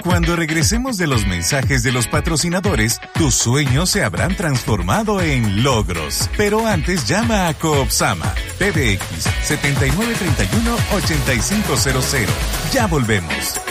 Cuando regresemos de los mensajes de los patrocinadores, tus sueños se habrán transformado en logros. Pero antes llama a Coopsama, PBX 7931-8500. Ya volvemos.